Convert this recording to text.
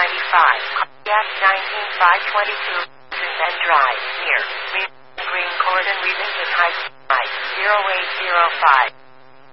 Pontiac 19522, and Drive, near Green Cordon, Regent Heights, 0805.